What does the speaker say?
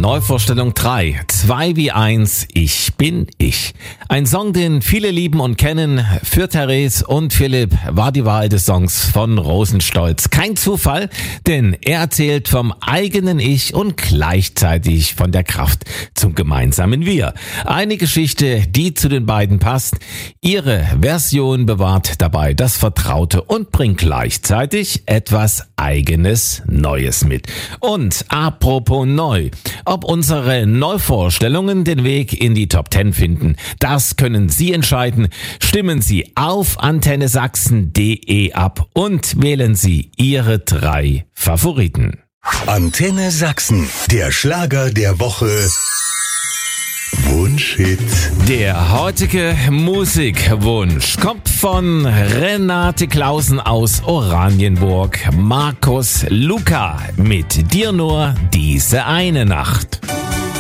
Neuvorstellung 3, 2 wie 1, ich bin ich. Ein Song, den viele lieben und kennen. Für Therese und Philipp war die Wahl des Songs von Rosenstolz. Kein Zufall, denn er erzählt vom eigenen Ich und gleichzeitig von der Kraft zum gemeinsamen Wir. Eine Geschichte, die zu den beiden passt. Ihre Version bewahrt dabei das Vertraute und bringt gleichzeitig etwas Eigenes, Neues mit. Und apropos neu, ob unsere Neuvorstellungen den Weg in die Top 10 finden, das können Sie entscheiden. Stimmen Sie auf antennesachsen.de ab und wählen Sie Ihre 3 Favoriten. Antenne Sachsen, der Schlager der Woche. Wunschhit. Der heutige Musikwunsch kommt von Renate Clausen aus Oranienburg. Markus Luca mit Dir nur diese eine Nacht.